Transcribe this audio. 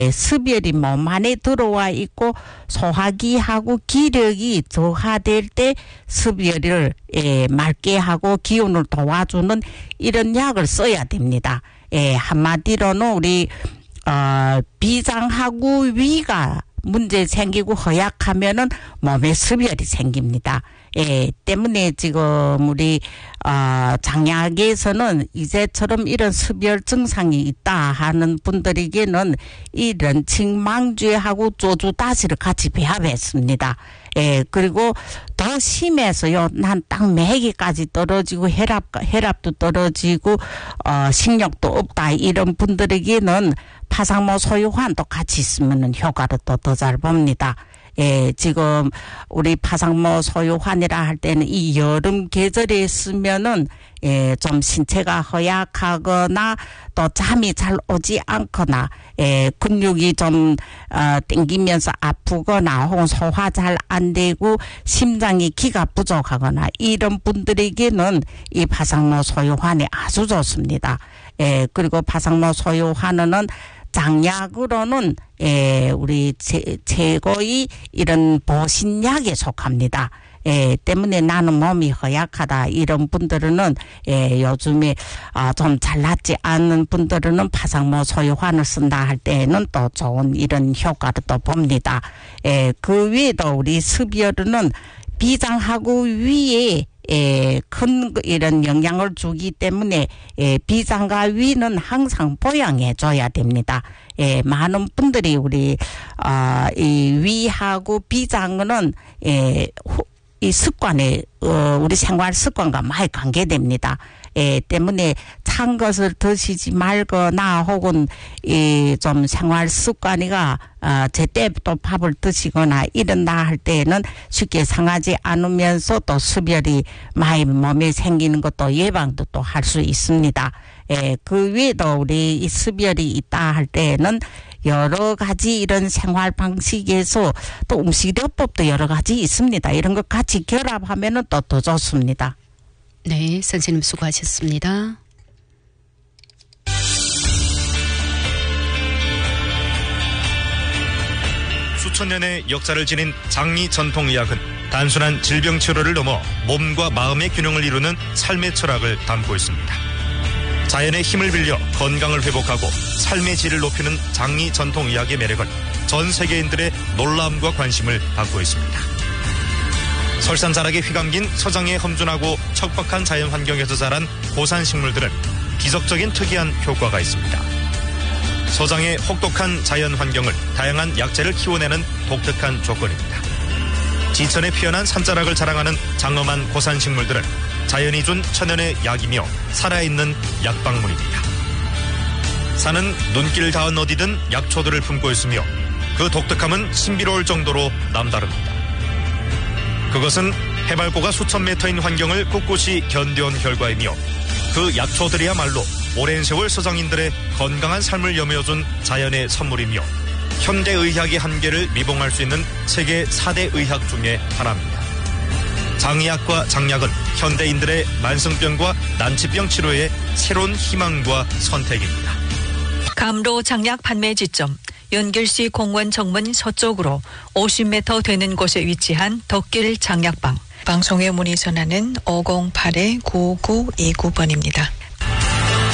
습열이 몸 안에 들어와 있고 소화기하고 기력이 저하될 때 습열을 맑게 하고 기운을 도와주는 이런 약을 써야 됩니다. 한마디로는 우리 비장하고 위가 문제 생기고 허약하면은 몸에 습열이 생깁니다. 때문에 지금 우리 장약에서는 이제처럼 이런 습열 증상이 있다 하는 분들에게는 이 런칭망주하고 조주다시를 같이 배합했습니다. 그리고 더 심해서요, 난 딱 매기까지 떨어지고 혈압도 떨어지고 식욕도 없다 이런 분들에게는 파상모 소유환도 같이 있으면 효과를 또 더 잘 봅니다. 지금 우리 파상모 소유환이라 할 때는 이 여름 계절에 쓰면은 좀 신체가 허약하거나 또 잠이 잘 오지 않거나 근육이 좀 땡기면서 아프거나 혹은 소화 잘 안 되고 심장이 기가 부족하거나 이런 분들에게는 이 파상모 소유환이 아주 좋습니다. 그리고 파상모 소유환은 장약으로는 우리 최고의 이런 보신약에 속합니다. 때문에 나는 몸이 허약하다 이런 분들은 요즘에 좀 잘낫지 않은 분들은 파상모 소유환을 쓴다 할 때는 또 좋은 이런 효과를 또 봅니다. 그 외에도 우리 습열은 비장하고 위에 큰 이런 영향을 주기 때문에 비장과 위는 항상 보양해 줘야 됩니다. 많은 분들이 우리 이 위하고 비장은 이 습관에 우리 생활 습관과 많이 관계됩니다. 때문에 찬 것을 드시지 말거나 혹은 좀 생활 습관이가 제때 또 밥을 드시거나 이런다 할 때에는 쉽게 상하지 않으면서 또 습열이 많이 몸에 생기는 것도 예방도 또 할 수 있습니다. 그 외에도 우리 이 습열이 있다 할 때에는 여러 가지 이런 생활 방식에서 또 음식요법도 여러 가지 있습니다. 이런 것 같이 결합하면은 또 더 좋습니다. 네, 선생님 수고하셨습니다. 수천 년의 역사를 지닌 장리 전통의학은 단순한 질병 치료를 넘어 몸과 마음의 균형을 이루는 삶의 철학을 담고 있습니다. 자연의 힘을 빌려 건강을 회복하고 삶의 질을 높이는 장리 전통의학의 매력은 전 세계인들의 놀라움과 관심을 받고 있습니다. 설산자락에 휘감긴 서장의 험준하고 척박한 자연 환경에서 자란 고산 식물들은 기적적인 특이한 효과가 있습니다. 서장의 혹독한 자연 환경을 다양한 약재를 키워내는 독특한 조건입니다. 지천에 피어난 산자락을 자랑하는 장엄한 고산 식물들은 자연이 준 천연의 약이며 살아있는 약방문입니다. 산은 눈길 닿은 어디든 약초들을 품고 있으며 그 독특함은 신비로울 정도로 남다릅니다. 그것은 해발고가 수천 미터인 환경을 꿋꿋이 견뎌온 결과이며 그 약초들이야말로 오랜 세월 서장인들의 건강한 삶을 여며준 자연의 선물이며 현대의학의 한계를 미봉할 수 있는 세계 4대 의학 중에 하나입니다. 장의학과 장약은 현대인들의 만성병과 난치병 치료의 새로운 희망과 선택입니다. 감로 장약 판매 지점 연길시 공원 정문 서쪽으로 50m 되는 곳에 위치한 덕길 장약방. 방송에 문의 전화는 508-9929번입니다.